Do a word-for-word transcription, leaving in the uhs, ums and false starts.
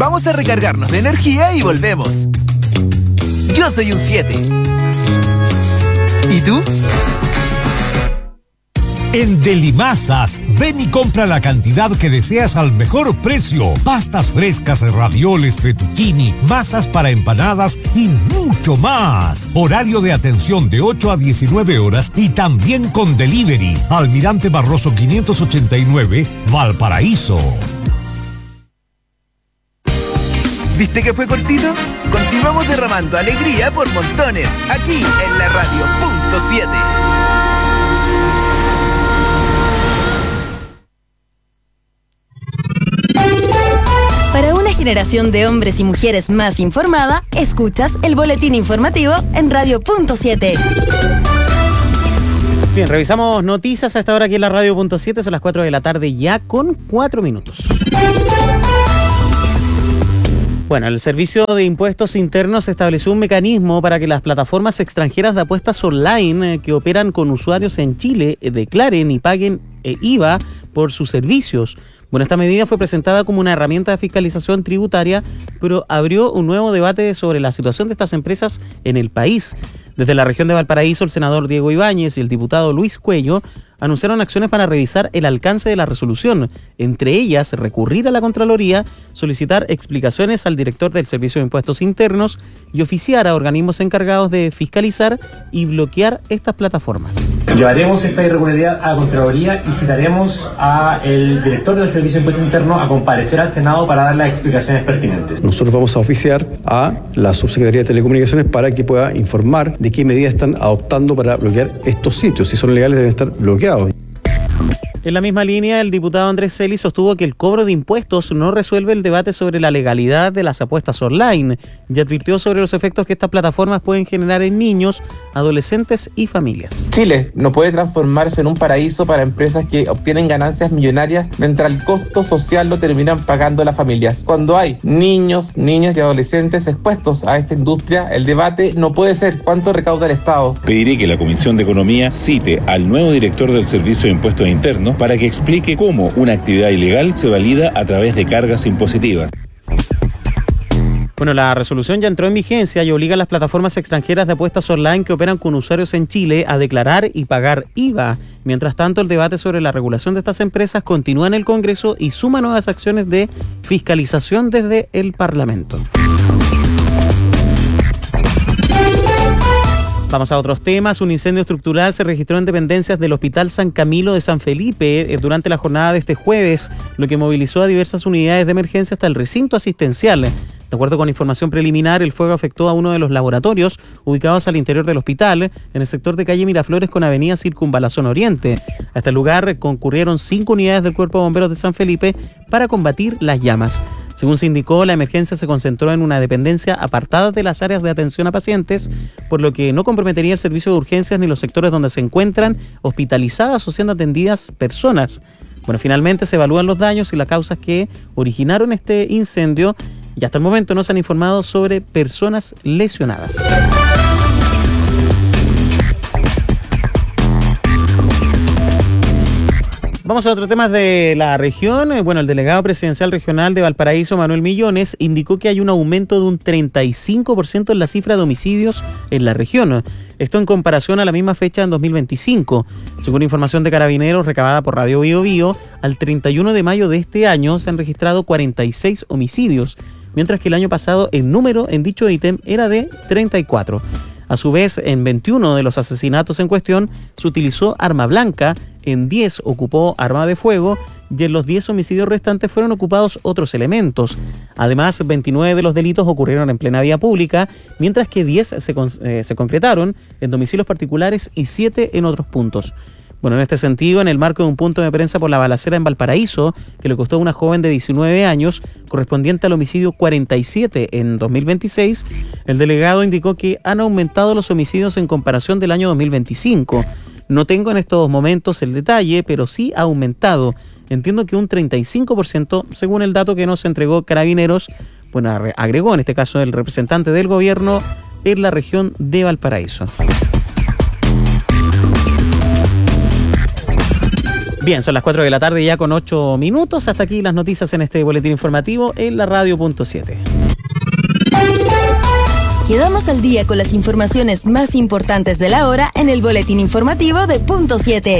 Vamos a recargarnos de energía y volvemos. Yo soy un siete. ¿Y tú? En Delimasas, ven y compra la cantidad que deseas al mejor precio. Pastas frescas, ravioles, fettuccini, masas para empanadas y mucho más. Horario de atención de ocho a diecinueve horas y también con delivery. Almirante Barroso quinientos ochenta y nueve, Valparaíso. ¿Viste que fue cortito? Continuamos derramando alegría por montones, aquí en la radio punto siete. Para una generación de hombres y mujeres más informada, escuchas el boletín informativo en radio punto siete. Bien, revisamos noticias a esta hora aquí en la radio punto siete, son las cuatro de la tarde ya con cuatro minutos. Bueno, el Servicio de Impuestos Internos estableció un mecanismo para que las plataformas extranjeras de apuestas online eh, que operan con usuarios en Chile eh, declaren y paguen eh, I V A por sus servicios. Bueno, esta medida fue presentada como una herramienta de fiscalización tributaria, pero abrió un nuevo debate sobre la situación de estas empresas en el país. Desde la región de Valparaíso, el senador Diego Ibáñez y el diputado Luis Cuello anunciaron acciones para revisar el alcance de la resolución, entre ellas recurrir a la Contraloría, solicitar explicaciones al director del Servicio de Impuestos Internos y oficiar a organismos encargados de fiscalizar y bloquear estas plataformas. Llevaremos esta irregularidad a la Contraloría y citaremos al director del Servicio de Impuestos Internos a comparecer al Senado para dar las explicaciones pertinentes. Nosotros vamos a oficiar a la Subsecretaría de Telecomunicaciones para que pueda informar de qué medidas están adoptando para bloquear estos sitios. Si son legales, deben estar bloqueados. En la misma línea, el diputado Andrés Celi sostuvo que el cobro de impuestos no resuelve el debate sobre la legalidad de las apuestas online y advirtió sobre los efectos que estas plataformas pueden generar en niños, adolescentes y familias. Chile no puede transformarse en un paraíso para empresas que obtienen ganancias millonarias mientras el costo social lo terminan pagando las familias. Cuando hay niños, niñas y adolescentes expuestos a esta industria, el debate no puede ser cuánto recauda el Estado. Pediré que la Comisión de Economía cite al nuevo director del Servicio de Impuestos Internos para que explique cómo una actividad ilegal se valida a través de cargas impositivas. Bueno, la resolución ya entró en vigencia y obliga a las plataformas extranjeras de apuestas online que operan con usuarios en Chile a declarar y pagar I V A. Mientras tanto, el debate sobre la regulación de estas empresas continúa en el Congreso y suma nuevas acciones de fiscalización desde el Parlamento. Vamos a otros temas. Un incendio estructural se registró en dependencias del Hospital San Camilo de San Felipe durante la jornada de este jueves, lo que movilizó a diversas unidades de emergencia hasta el recinto asistencial. De acuerdo con información preliminar, el fuego afectó a uno de los laboratorios ubicados al interior del hospital, en el sector de calle Miraflores con avenida Circunvalación Oriente. A este lugar concurrieron cinco unidades del Cuerpo de Bomberos de San Felipe para combatir las llamas. Según se indicó, la emergencia se concentró en una dependencia apartada de las áreas de atención a pacientes, por lo que no comprometería el servicio de urgencias ni los sectores donde se encuentran hospitalizadas o siendo atendidas personas. Bueno, finalmente se evalúan los daños y las causas que originaron este incendio y hasta el momento no se han informado sobre personas lesionadas. Vamos a otros temas de la región. Bueno, el delegado presidencial regional de Valparaíso, Manuel Millones, indicó que hay un aumento de un treinta y cinco por ciento en la cifra de homicidios en la región. Esto en comparación a la misma fecha en dos mil veinticinco. Según información de Carabineros recabada por Radio Bio Bio, al treinta y uno de mayo de este año se han registrado cuarenta y seis homicidios, mientras que el año pasado el número en dicho ítem era de treinta y cuatro. A su vez, en veintiuno de los asesinatos en cuestión se utilizó arma blanca, en diez ocupó arma de fuego y en los diez homicidios restantes fueron ocupados otros elementos. Además, veintinueve de los delitos ocurrieron en plena vía pública, mientras que diez se, con, eh, se concretaron en domicilios particulares y siete en otros puntos. Bueno, en este sentido, en el marco de un punto de prensa por la balacera en Valparaíso, que le costó a una joven de diecinueve años, correspondiente al homicidio cuarenta y siete en dos mil veintiséis, el delegado indicó que han aumentado los homicidios en comparación del año dos mil veinticinco. No tengo en estos momentos el detalle, pero sí ha aumentado. Entiendo que un treinta y cinco por ciento, según el dato que nos entregó Carabineros, bueno, agregó en este caso el representante del gobierno en la región de Valparaíso. Bien, son las cuatro de la tarde ya con ocho minutos. Hasta aquí las noticias en este boletín informativo en la radio punto siete. Quedamos al día con las informaciones más importantes de la hora en el boletín informativo de punto siete.